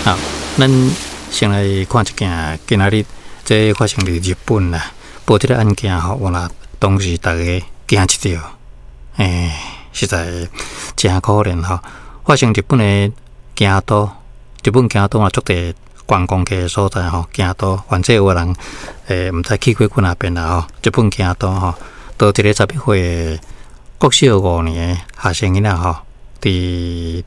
好，咱先来看一件，今仔日这发生伫日本啦，报这个案件吼，我啦当时大家惊一跳，实在真可怜吼。发生日本的京都，日本京都嘛，足地观光客的所在吼，京都，反正有人毋知去过哪边啦吼。日本京都吼，到一个11岁国小5年的学生囡仔吼，伫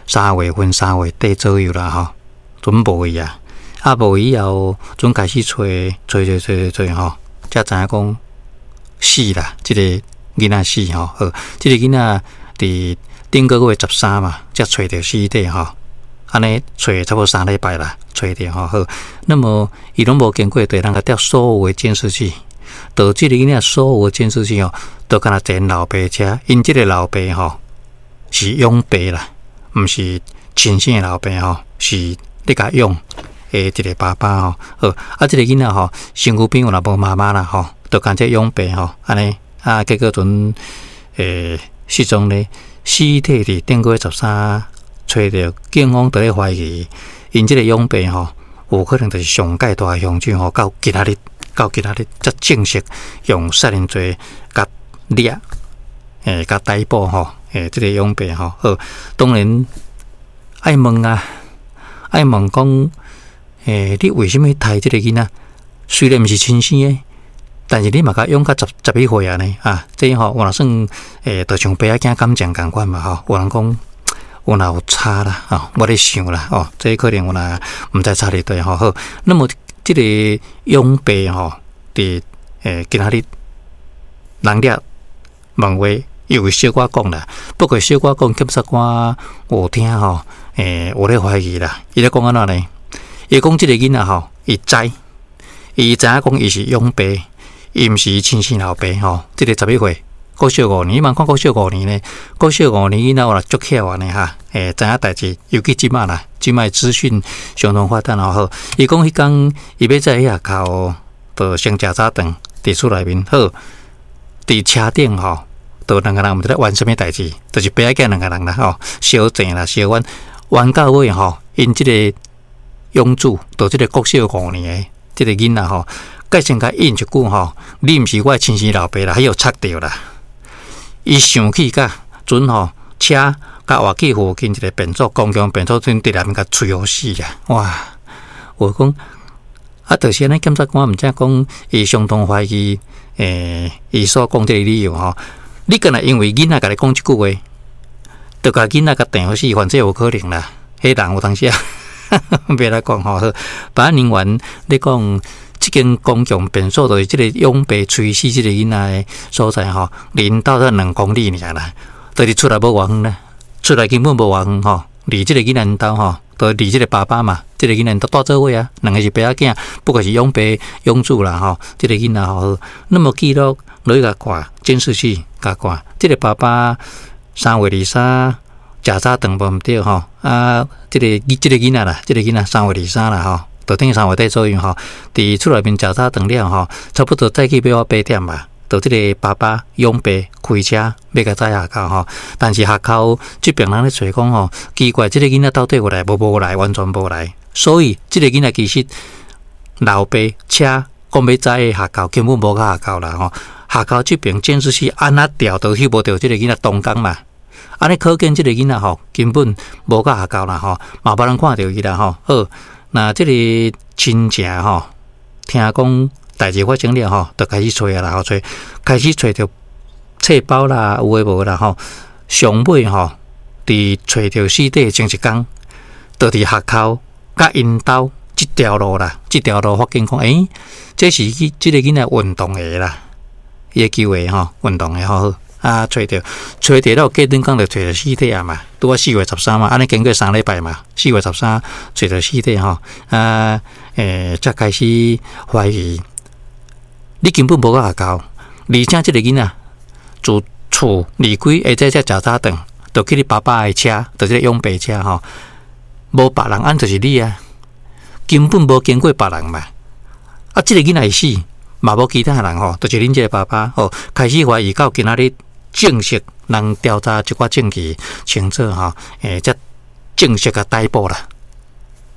3月份3月底左右啦吼，准无伊啊，无以后准开始找吼，才知影讲死啦，即个囡仔死吼，好，即个囡仔伫顶个月13嘛，才找着尸体吼，安尼找差不多3礼拜啦，找着吼好。那么伊拢无经过对人个调所有的监视器，到即个囡仔所有的监视器吼，都敢若坐老爸车，因即个老爸吼是养爸啦，毋是亲生的老爸吼，是你甲养诶一个爸爸吼，好，即个囡仔吼，身躯边有若无妈妈啦吼，都干这养爸吼，安尼结果阵失踪咧。尸体伫顶个月13找着，警方就咧怀疑，因即个养爸吼，有可能就是上界大凶手吼，到今仔日才正式用杀人罪甲掠，甲逮捕吼，即个养爸吼，好，当然爱问讲，你为什么杀即个囡仔？虽然毋是亲生的。但是你嘛甲养到11岁啊呢这吼我若算就像爸仔囝感情共款嘛吼，有人讲有若有差啦我咧想啦这可能有若毋知差伫对吼好。那么即个养爸吼，伫今仔日人掠问话又小可讲啦，不过小可讲检察官有听吼，有咧怀疑啦，伊咧讲安怎呢？伊讲即个囡仔吼，伊知影讲伊是养爸。伊毋是亲生老爸吼，即个11岁，国小5年，你莫看国小5年呢，国小5年囡仔有若足巧安尼哈，知影代志，尤其即摆啦，即摆资讯相当发达吼。伊讲迄天伊要在遐口，就先食早顿，伫厝内面好，伫车顶吼，就两个人毋知咧玩什么代志，就是爸仔囝两个人啦吼，小静啦，小玩到尾吼，因即个养主，就即个国小5年的即个囡仔吼。甲先甲应一句吼，你毋是我亲生老爸啦，还有插着啦。伊生气甲准吼车甲活去附近一个便所公共便所阵，直来甲吹好死啦！哇！我讲就是安尼检察官毋知讲，伊相当怀疑伊所讲这个理由吼。你敢若因为囡仔甲你讲一句话，就甲囡仔甲电好死，反正有可能啦。迄人有当时别来讲吼，办案人员你讲。即间公共便所就是即个养爸吹死即个囡仔的所在吼，离到才2公里尔啦，就是出来无偌远啦，出来根本无偌远吼，离即个囡仔兜吼，就离即个爸爸嘛，即个囡仔都带做伙啊，两个是爸仔囝，不过是养爸养主啦吼，即个囡仔吼，那么记录落甲看监视器甲看，即个爸爸3月23食早顿无毋对吼，即个囡仔啦，即个囡仔3月23啦吼。就等于3月底左右吼，伫厝内面食早顿了吼，差不多早起要8点吧。就即个爸爸养爸开车要甲载下口吼，但是下口这边人咧找讲吼，奇怪，即个囡仔到底有来无来，完全无来。所以即个囡仔其实老爸车讲要载下口，根本无甲下口啦吼。下口这边监视器安那调都翕无到即个囡仔动工嘛。安尼可见即个囡仔吼根本无甲下口啦吼，嘛无人看到伊啦吼。好。那即个亲戚吼，听讲代志发生了吼，就开始找啦，吼开始找着册包啦，有诶无啦吼。上尾吼，伫找着尸体前一天，就伫学校甲因兜即条路啦，即条路发现讲，这是即个囡仔运动诶啦，伊诶球诶吼，运动诶吼。找到了，隔顿讲就找到尸体啊嘛，拄啊4月13嘛，安尼经过3礼拜嘛，4月13找到尸体吼，才开始怀疑，你根本无甲下交，而且即个囡仔自厝离开，下早食早顿，就去你爸爸的车，就是个养爸车吼，无别人，按就是你啊，根本无经过别人嘛，即个囡仔会死，嘛无其他人吼，就是恁即个爸爸吼，开始怀疑到今仔日。正式人调查一寡证据清楚吼，才正式甲逮捕啦，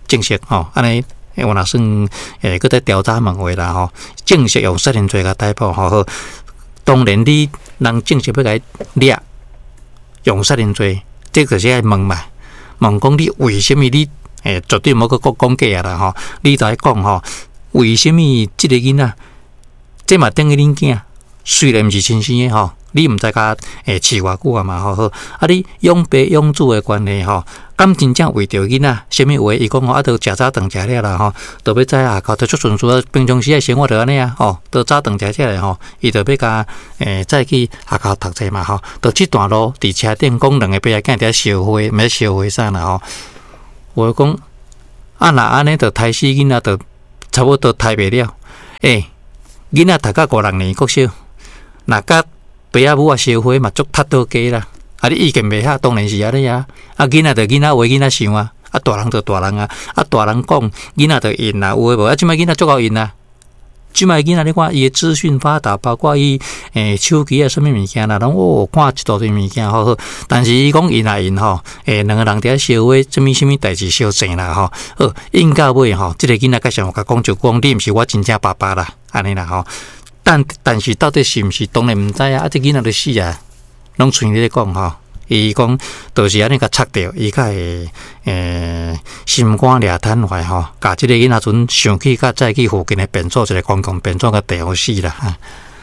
正式吼，安尼我若算搁再调查问话啦吼，正式用杀人罪甲逮捕吼。当然你人正式要甲伊抓，用杀人罪，这就是爱问嘛，问讲你为什么你绝对无去讲假啦吼，你就爱讲吼，为什么即个囡仔，这嘛等于恁囝，虽然毋是亲生的吼。你毋知甲饲偌久啊嘛吼好，啊你养爸养子的关系吼，敢真正为着囡仔，什么话伊讲吼，啊，都食早顿食了啦吼，都要知下课，都足顺顺，平常时的生活就安尼啊吼，都早顿食了吼，伊就要甲再去下课读册嘛吼，都即段路伫车顶讲两个爸仔囝伫烧花，毋知烧花啥啦吼，我讲啊若安尼，就杀死囡仔，就差不多杀袂了，囡仔读到5、6年国小，若甲爸仔母啊烧花嘛，足踢倒家啦！啊，你意见袂合，当然是安尼啊！啊，囡仔就囡仔话，囡仔想啊！啊，大人就大人啊！啊，大人讲囡仔就应啊，有诶无？啊，即摆囡仔足够应啊！即摆囡仔你看伊诶资讯发达，包括伊手机啊，什么物件啦，拢看一大堆物件好好。但是伊讲应啊应吼，两个人伫遐烧花，什么代志烧正啦吼。好，应到尾吼，即个囡仔甲上甲讲就讲，你毋是我真正爸爸啦，安尼啦吼。但是到底是毋是，当然毋知啊！啊，这囡仔就死啊，拢随你咧讲吼。伊讲就是安尼甲插掉，伊甲会心肝掠瘫痪吼，甲即个囡仔阵想起，甲再去附近的便所一个公共便所甲地互死啦哈。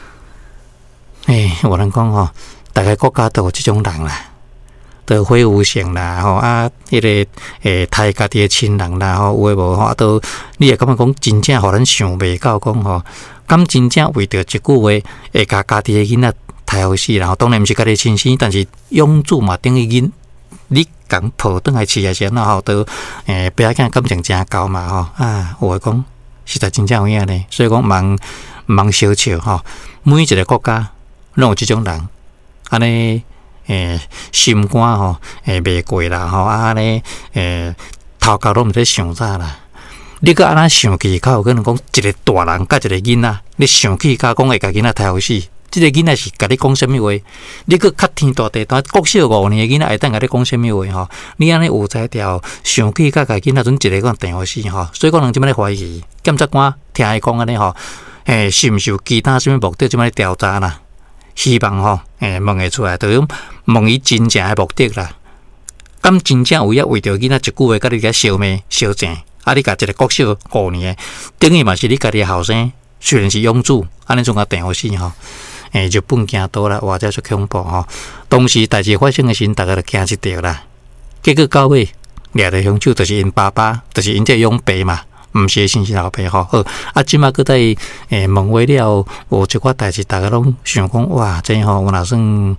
有人讲吼，大概国家都有即种人啦，都挥无性啦吼啊，迄个杀家己的亲人啦吼，有诶无吼啊，都你会感觉讲真正互咱想袂到讲吼。敢真正为着一句话，会甲家己的囡仔杀互死，然后当然毋是家己亲生，但是养子嘛，等于你共抱转来饲啊时，然后都爸仔囝感情真厚嘛吼啊，有诶讲实在真正有影呢，所以讲毋茫小笑吼，每一个国家拢有即种人，安尼心肝吼袂过啦吼，安尼头壳拢毋知想啥啦。你搁安那想起，较有可能讲一个大人甲一个囡仔，你想起甲讲会甲囡仔杀互死，即个囡仔是甲你讲什么话？你搁较天大地大，国小5年的囡仔会当甲你讲什么话吼？你安尼有才调想起甲囡仔阵一个讲电互死吼，所以讲人即摆咧怀疑检察官听伊讲安尼吼，是毋是有其他什么目的即摆咧调查啦？希望吼问会出来，就问伊真正的目的啦。敢真正有为着囡仔一句话，甲你遐烧灭烧正？啊！你甲一个国小5年的，等于嘛是你家己的后生，虽然是养子，安尼种甲电互死吼，日本惊倒啦，或者出恐怖吼。当时代志发生的时，大家就惊一条啦。结果到尾掠着凶手，就是因爸爸，就是因这养爸嘛，毋是亲生老爸吼。好，啊，即马搁在问话了，有一寡代志，大家拢想讲哇，这吼我若算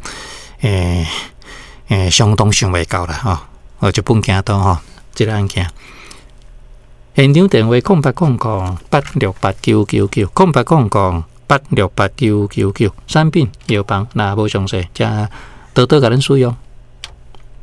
相当想袂到啦吼。日本惊倒吼，即个案件。现场电话0800868999，0800868999，产品药房若无详细，则多多甲恁使用。